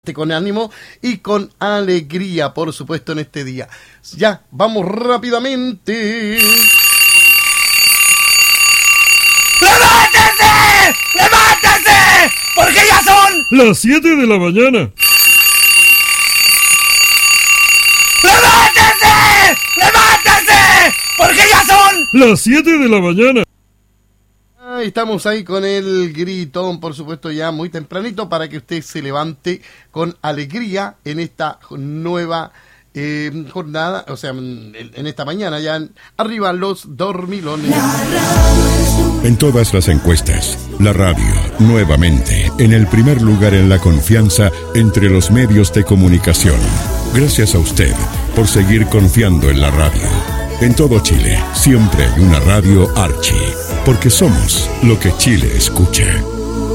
Con ánimo y con alegría, por supuesto, en este día. Ya, vamos rápidamente. ¡Levántese! ¡Levántese! Porque ya son las 7 de la mañana. ¡Levántese! ¡Levántese! Porque ya son las 7 de la mañana. Estamos ahí con el gritón, por supuesto, ya muy tempranito para que usted se levante con alegría en esta nueva jornada, o sea, en esta mañana ya arriba los dormilones. En todas las encuestas, la radio, nuevamente, en el primer lugar en la confianza entre los medios de comunicación. Gracias a usted por seguir confiando en la radio. En todo Chile, siempre hay una radio Archi, porque somos lo que Chile escucha.